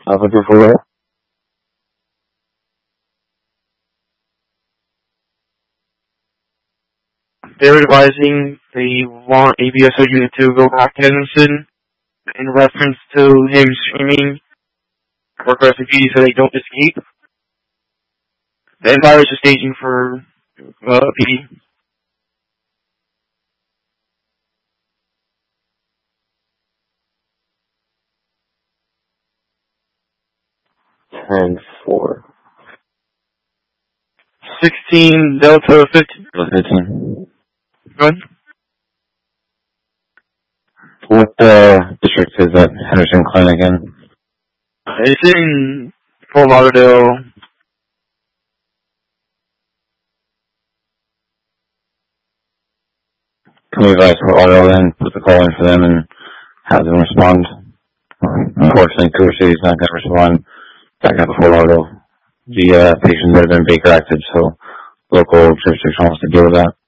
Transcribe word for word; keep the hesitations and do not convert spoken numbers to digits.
Alpha two four. They're advising they want A B S O unit to go back to Henderson in reference to him screaming for aggressive P D so they don't escape. The Empire is staging for uh, P D. ten four. sixteen Delta fifteen. fifteen. Go ahead. What uh, district is that Henderson Clinic in? It's in Fort Lauderdale. Can we advise Fort Lauderdale then, put the call in for them and have them respond? Unfortunately, Cooper City's not going to respond back up to Fort Lauderdale. The uh, patients that have been Baker acted, so local jurisdiction wants to deal with that.